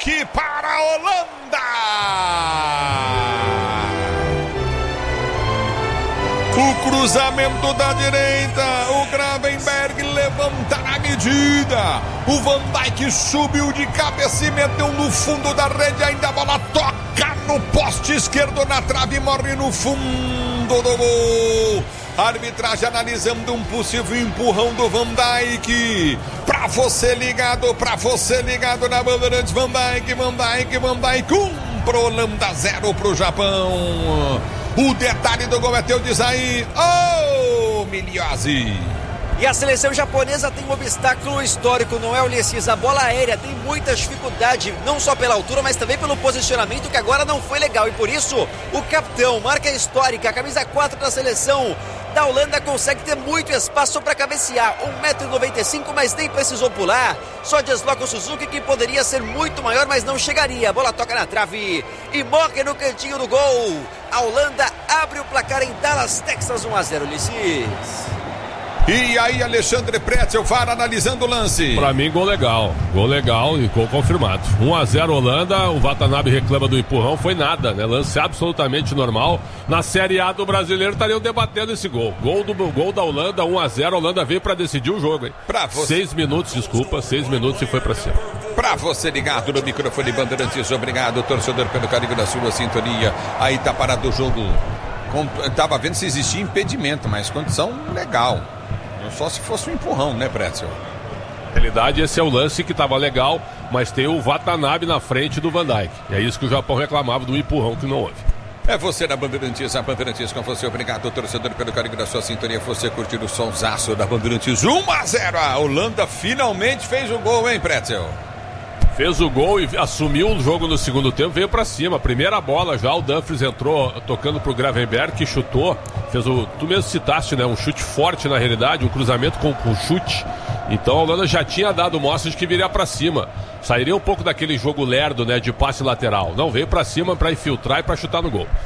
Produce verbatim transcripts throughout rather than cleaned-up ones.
toque para a Holanda. O cruzamento da direita, o Gravenberch levanta na medida. O Van Dijk subiu de cabeça e meteu no fundo da rede. Ainda a bola toca no poste esquerdo, na trave, morre no fundo do gol. A arbitragem analisando um possível empurrão do Van Dijk. Pra você ligado, pra você ligado na Bandeirantes. Van Dijk, Van Dijk, Van Dijk. Um pro Holanda, zero pro Japão. O detalhe do gol é teu, diz aí. Oh, Miliose. E a seleção japonesa tem um obstáculo histórico, não é, Ulisses? A bola aérea tem muita dificuldade, não só pela altura, mas também pelo posicionamento, que agora não foi legal. E por isso, o capitão, marca histórica, a camisa quatro da seleção da Holanda, consegue ter muito espaço para cabecear. um metro e noventa e cinco, mas nem precisou pular. Só desloca o Suzuki, que poderia ser muito maior, mas não chegaria. A bola toca na trave e morre no cantinho do gol. A Holanda abre o placar em Dallas, Texas, um a zero, Ulisses. E aí, Alexandre Pretzel, V A R analisando o lance. Pra mim, gol legal. Gol legal e gol confirmado. um a zero Holanda, o Watanabe reclama do empurrão, foi nada, né? Lance absolutamente normal. Na Série A do Brasileiro estariam debatendo esse gol. Gol, do, gol da Holanda, um a zero, a Holanda veio pra decidir o jogo, hein? Pra você. Seis minutos, desculpa, seis minutos e foi pra cima. Pra você ligado no microfone Bandeirantes, obrigado, torcedor, pelo carinho da sua sintonia. Aí tá parado o jogo. Com, tava vendo se existia impedimento, mas condição legal. Só se fosse um empurrão, né, Pretzel? Na realidade, esse é o lance que estava legal, mas tem o Watanabe na frente do Van Dijk. E é isso que o Japão reclamava do empurrão que não houve. É você na Bandeirantes, a Bandeirantes com você. Obrigado, torcedor, pelo carinho da sua sintonia. Você curtiu o sonsaço da Bandeirantes. um a zero. A Holanda finalmente fez o gol, hein, Pretzel? Fez o gol e assumiu o jogo no segundo tempo, veio pra cima. Primeira bola já, o Dumfries entrou tocando pro Gravenberch, que chutou. Fez o, tu mesmo citaste, né? Um chute forte na realidade, um cruzamento com, com chute. Então a Holanda já tinha dado mostra de que viria pra cima. Sairia um pouco daquele jogo lerdo, né? De passe lateral. Não, veio pra cima pra infiltrar e pra chutar no gol.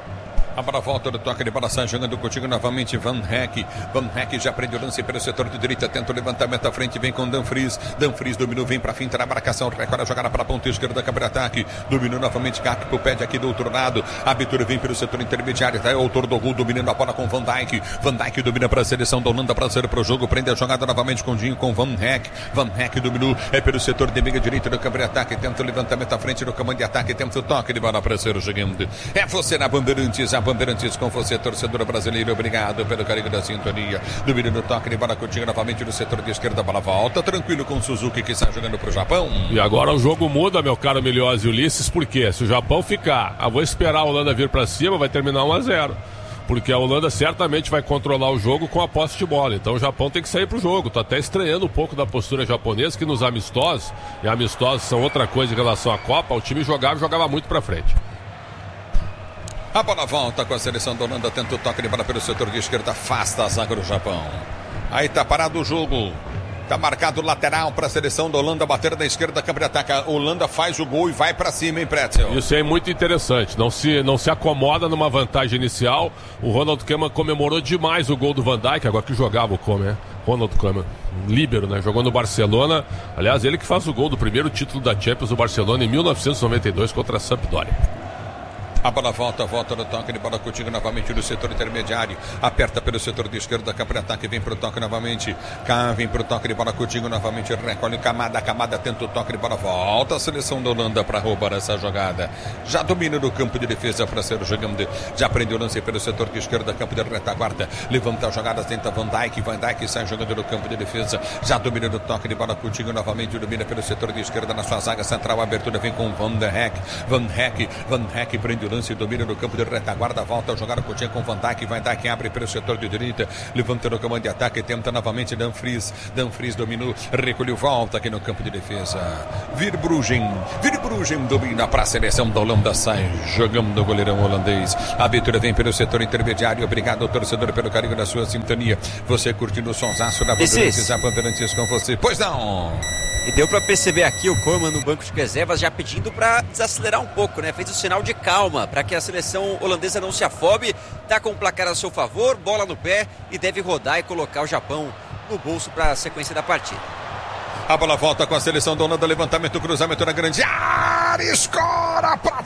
A bola volta do toque de bola, sai jogando contigo novamente Van Dijk. Van Dijk já prende o lance pelo setor de direita, tenta o levantamento à frente, vem com Dumfries. Dumfries dominou, vem pra finta na marcação, recolhe a jogada para a ponta esquerda, câmara de ataque. Dominou novamente, Gakpo pede aqui do outro lado. A abertura vem pelo setor intermediário, tá? É o autor do gol, dominando a bola com Van Dijk. Van Dijk domina para a seleção da Holanda, para ser para o jogo, prende a jogada novamente com Dinho, com Van Dijk. Van Dijk dominou, é pelo setor de meia direita do câmara de ataque, tenta o levantamento à frente do comando de ataque, tenta o toque de bola para ser o seguinte. É você na Bandeirantes, a Bandeirantes com você, torcedor brasileiro, obrigado pelo carinho da sintonia. Domínio no toque de bola contigo novamente no setor de esquerda, a bola volta, tranquilo com o Suzuki que está jogando para o Japão. E agora o jogo muda, meu caro Miliose e Ulisses, porque se o Japão ficar, ah, vou esperar a Holanda vir para cima, vai terminar um a zero. Porque a Holanda certamente vai controlar o jogo com a posse de bola. Então o Japão tem que sair pro jogo. Tô até estranhando um pouco da postura japonesa, que nos amistosos, e amistosos são outra coisa em relação à Copa, o time jogava e jogava muito para frente. A bola volta com a seleção da Holanda, tenta o toque de bola pelo setor de esquerda, afasta a zaga do Japão. Aí tá parado o jogo. Tá marcado o lateral para a seleção da Holanda, bater da esquerda, câmara de ataque. A Holanda faz o gol e vai para cima, hein, Pretzel? Isso é muito interessante. Não se, não se acomoda numa vantagem inicial. O Ronald Koeman comemorou demais o gol do Van Dijk, agora que jogava o Koeman, né? Ronald Koeman, líbero, né? Jogou no Barcelona. Aliás, ele que faz o gol do primeiro título da Champions do Barcelona em mil novecentos e noventa e dois contra a Sampdoria. A bola volta, volta no toque de bola contigo novamente no setor intermediário. Aperta pelo setor de esquerda, câmara de ataque, vem pro toque novamente. Cá, vem pro toque de bola contigo novamente. Recolhe Camada, Camada tenta o toque de bola. Volta a seleção da Holanda para roubar essa jogada. Já domina no campo de defesa para ser jogando. Já prende o lance pelo setor de esquerda, campo de retaguarda. Levanta a jogada, tenta Van Dijk. Van Dijk sai jogando no campo de defesa. Já domina no toque de bola contigo novamente. Domina pelo setor de esquerda na sua zaga central. A abertura vem com Van Dijk. Van Dijk, Van Dijk prende o lance, domina no campo de retaguarda, volta a jogar contigo com Van Dijk. Van Dijk abre pelo setor de direita, levanta no comando de ataque, tenta novamente Dumfries. Dumfries dominou, recolheu, volta aqui no campo de defesa. Virbruggen, Virbruggen domina para a seleção da Holanda, sai jogando o goleirão holandês. A abertura vem pelo setor intermediário. Obrigado, torcedor, pelo carinho da sua sintonia. Você curtindo o sonsaço da Bandeirantes, a Bandeirantes com você. Pois não! E deu para perceber aqui o Koeman no banco de reservas já pedindo para desacelerar um pouco, né? Fez o sinal de calma para que a seleção holandesa não se afobe. Tá com o placar a seu favor, bola no pé e deve rodar e colocar o Japão no bolso para a sequência da partida. A bola volta com a seleção da Holanda, levantamento, cruzamento na grande área. tirar, escora para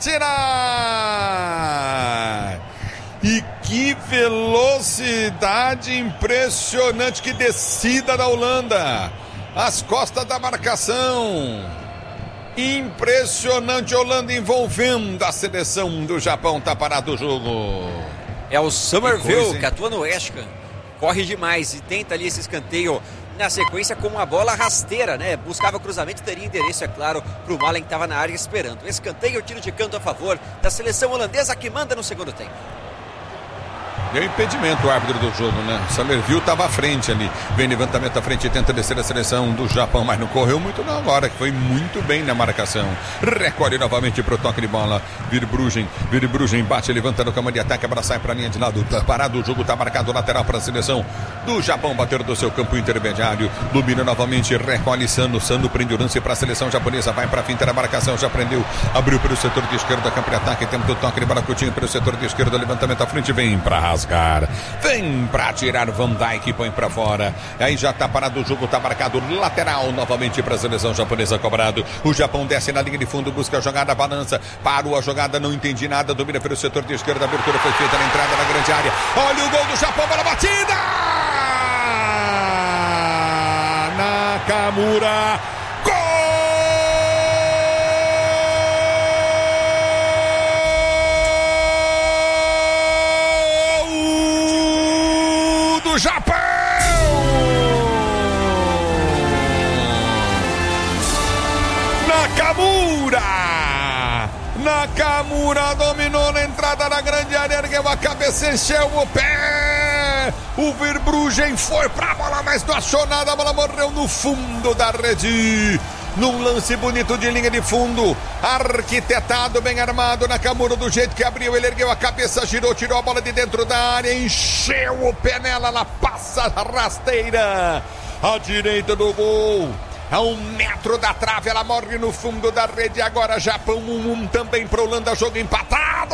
tirar. E que velocidade impressionante, que descida da Holanda, às costas da marcação. Impressionante, Holanda envolvendo a seleção do Japão. Tá parado o jogo. É o Somerville que, que atua no West Ham. Corre demais e tenta ali esse escanteio na sequência com uma bola rasteira, né? Buscava cruzamento, teria endereço, é claro, para o Malen que estava na área esperando. Escanteio, tiro de canto a favor da seleção holandesa que manda no segundo tempo. Deu impedimento o árbitro do jogo, né? Somerville estava à frente ali. Vem levantamento à frente e tenta descer a seleção do Japão, mas não correu muito não agora, que foi muito bem na marcação. Recolhe novamente pro toque de bola. Verbruggen, Verbruggen bate, levanta no campo de ataque, a bola sai para a linha de lado. Tá parado o jogo, tá marcado lateral para a seleção do Japão. Bater do seu campo intermediário. Domina novamente, recolhe Sano. Sano prende o lance para a seleção japonesa. Vai para a finta da marcação, já prendeu. Abriu pelo setor de esquerda, campo de ataque. Tenta o toque de bola curtinho pelo setor de esquerda. Levantamento à frente, vem para rasgar. Vem pra tirar Van Dijk, põe pra fora. Aí já tá parado o jogo, tá marcado lateral novamente pra seleção japonesa, cobrado. O Japão desce na linha de fundo, busca a jogada, balança, parou a jogada, não entendi nada, domina pelo setor de esquerda, a abertura foi feita na entrada na grande área. Olha o gol do Japão, bola batida! Nakamura, gol! Japão! Nakamura! Nakamura dominou na entrada da grande área, ergueu a cabeça, encheu o pé. O Verbruggen foi pra bola, mas não achou nada. A bola morreu no fundo da rede. Num lance bonito de linha de fundo, arquitetado, bem armado, Nakamura do jeito que abriu, ele ergueu a cabeça, girou, tirou a bola de dentro da área, encheu o pé nela, ela passa rasteira, à direita do gol, a um metro da trave, ela morre no fundo da rede. Agora Japão um a um também para Holanda, jogo empatado.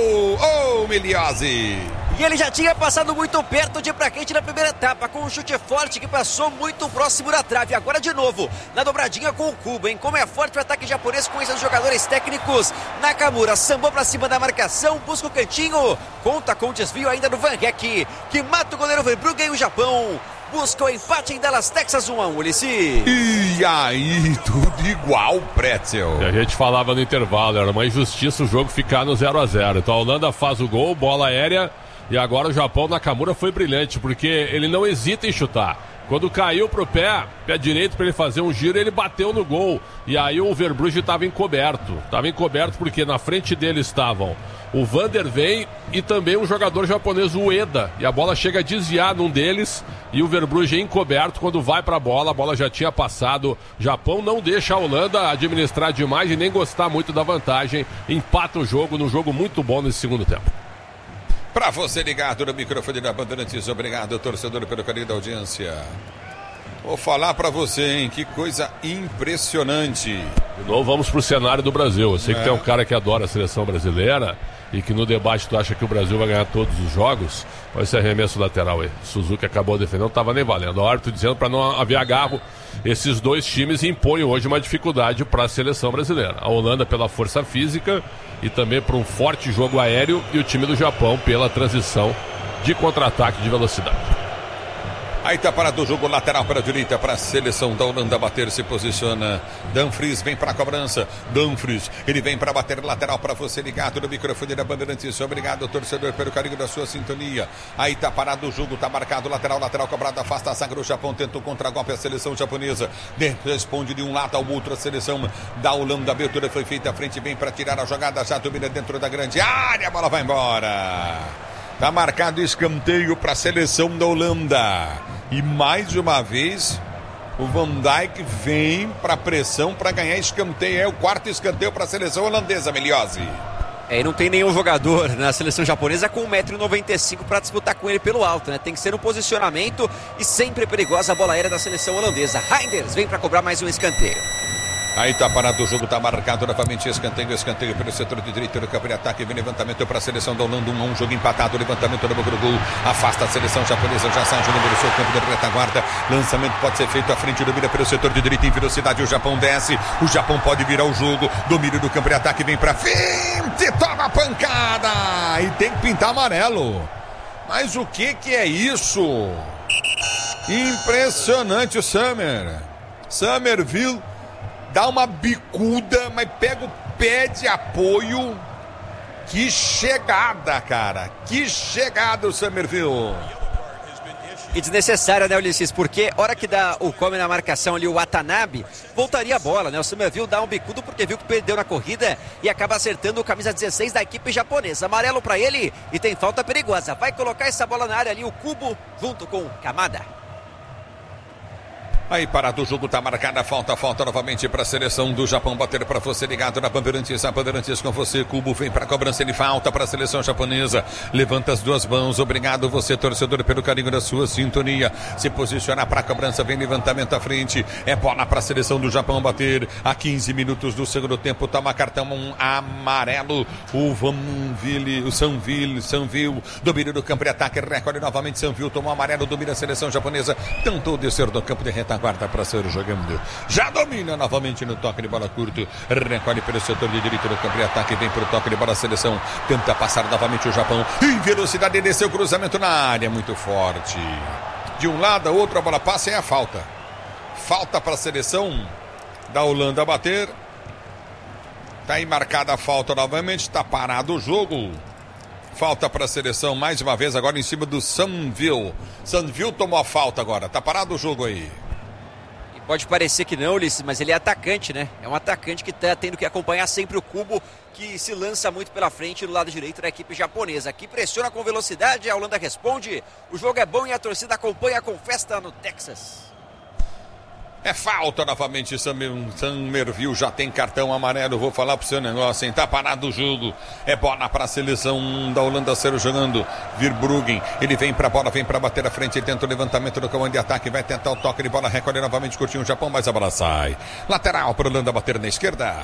Oh, Miliose! E ele já tinha passado muito perto de ir pra quente na primeira etapa, com um chute forte que passou muito próximo da trave. Agora de novo, na dobradinha com o Kubo, hein? Como é forte o ataque japonês com esses jogadores técnicos. Nakamura sambou pra cima da marcação, busca o cantinho, conta com o desvio ainda do Van Dijk, que mata o goleiro Verbruggen. E o Japão busca o empate em Dallas, Texas, um a um, Ulisses. E aí, tudo igual, Pretzel. E a gente falava no intervalo, era uma injustiça o jogo ficar no zero a zero. Então a Holanda faz o gol, bola aérea. E agora o Japão, Nakamura foi brilhante, porque ele não hesita em chutar. Quando caiu pro pé, pé direito para ele fazer um giro, ele bateu no gol. E aí o Verbruggen estava encoberto. Estava encoberto porque na frente dele estavam o Van der Ven e também um jogador japonês, o Ueda. E a bola chega a desviar num deles e o Verbruggen encoberto. Quando vai para a bola, a bola já tinha passado. Japão não deixa a Holanda administrar demais e nem gostar muito da vantagem. Empata o jogo, num jogo muito bom nesse segundo tempo. Para você ligado no microfone da Bandeirantes, obrigado, torcedor, pelo carinho da audiência. Vou falar para você, hein, que coisa impressionante. De novo, vamos pro cenário do Brasil. Eu sei é. que tem um cara que adora a seleção brasileira e que no debate tu acha que o Brasil vai ganhar todos os jogos. Olha esse arremesso lateral aí. Suzuki acabou defendendo, não estava nem valendo. O árbitro dizendo para não haver agarro. Esses dois times impõem hoje uma dificuldade para a seleção brasileira. A Holanda pela força física e também por um forte jogo aéreo, e o time do Japão pela transição de contra-ataque de velocidade. Aí tá parado o jogo, lateral para a direita, para a seleção da Holanda bater, se posiciona. Dumfries vem para a cobrança. Dumfries, ele vem para bater, lateral para você ligado no microfone da Bandeirantes. Obrigado, torcedor, pelo carinho da sua sintonia. Aí tá parado o jogo, tá marcado, lateral, lateral cobrado, afasta a zaga do Japão, tenta o contra-golpe a seleção japonesa. Responde de um lado ao outro a seleção da Holanda. A abertura foi feita à frente, vem para tirar a jogada, já domina dentro da grande área, a bola vai embora. Tá marcado escanteio para a seleção da Holanda. E mais uma vez o Van Dijk vem para pressão para ganhar escanteio. É o quarto escanteio para a seleção holandesa, Miliose. É, e não tem nenhum jogador na seleção japonesa com um metro e noventa e cinco para disputar com ele pelo alto, né? Tem que ser no posicionamento e sempre perigosa a bola aérea da seleção holandesa. Reinders vem para cobrar mais um escanteio. Aí tá parado o jogo, tá marcado novamente, escanteio, escanteio pelo setor de direita do campo de ataque, vem levantamento para a seleção da Holanda, um a um, jogo empatado, levantamento no boca do gol, afasta a seleção japonesa, já sai jogando no seu campo de retaguarda, lançamento pode ser feito à frente, domina pelo setor de direita em velocidade, o Japão desce, o Japão pode virar o jogo, domínio do campo de ataque, vem pra frente, toma pancada, e tem que pintar amarelo. Mas o que que é isso? Impressionante o Summer, Somerville dá uma bicuda, mas pega o pé de apoio. Que chegada, cara. Que chegada o Somerville. E desnecessária, né, Ulisses? Porque hora que dá o come na marcação ali, o Watanabe, voltaria a bola, né? O Somerville dá um bicudo porque viu que perdeu na corrida e acaba acertando o camisa dezesseis da equipe japonesa. Amarelo pra ele e tem falta perigosa. Vai colocar essa bola na área ali, o Kubo, junto com o Kamada. Aí parado o jogo, tá marcada a falta, falta novamente para a seleção do Japão, bater para você ligado na Bandeirantes, a Bandeirantes com você, Kubo vem para a cobrança, ele falta para a seleção japonesa, levanta as duas mãos, obrigado você torcedor pelo carinho da sua sintonia, se posiciona para a cobrança, vem levantamento à frente, é bola para a seleção do Japão bater, a quinze minutos do segundo tempo, toma cartão um amarelo, o Vanville, o Sanville, Sanville, domínio do campo de ataque, recorde novamente, Sanville tomou amarelo, domina a seleção japonesa, tentou descer do campo de retaguarda para ser jogando, já domina novamente no toque de bola curto, recolhe pelo setor de direito do campo de ataque, vem para o toque de bola, a seleção tenta passar novamente o Japão, em velocidade desceu o cruzamento na área, muito forte, de um lado a outro a bola passa e é a falta, falta para a seleção da Holanda bater, tá aí marcada a falta novamente, está parado o jogo. Falta para a seleção mais uma vez agora em cima do Sanville. Sanville tomou a falta agora, tá parado o jogo aí. Pode parecer que não, Ulisses, mas ele é atacante, né? É um atacante que está tendo que acompanhar sempre o Kubo, que se lança muito pela frente do lado direito da equipe japonesa. Aqui pressiona com velocidade, a Holanda responde. O jogo é bom e a torcida acompanha com festa no Texas. É falta novamente, Somerville já tem cartão amarelo, vou falar pro seu negócio, hein? Tá parado o jogo, é bola para a seleção da Holanda ser jogando, Verbruggen, ele vem pra bola, vem pra bater à frente, ele tenta o levantamento do comando de ataque, vai tentar o toque de bola, recolhe novamente, curtinho o Japão, mas a bola sai, lateral para a Holanda bater na esquerda.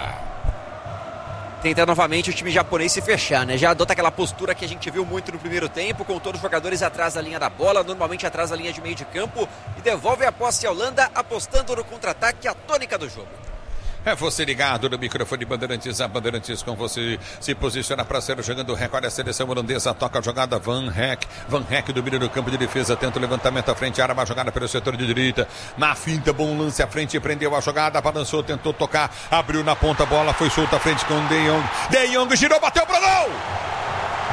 Tenta novamente o time japonês se fechar, né? Já adota aquela postura que a gente viu muito no primeiro tempo, com todos os jogadores atrás da linha da bola, normalmente atrás da linha de meio de campo, e devolve a posse à Holanda, apostando no contra-ataque, a tônica do jogo. É você ligado no microfone Bandeirantes, a Bandeirantes com você, se posiciona para ser jogando, recolhe a seleção holandesa, toca a jogada, Van Heck, Van Heck domina no campo de defesa, tenta o levantamento à frente, arma a jogada pelo setor de direita, na finta, bom lance à frente, prendeu a jogada, balançou, tentou tocar, abriu na ponta, bola foi solta à frente com o De Jong, De Jong girou, bateu pro gol!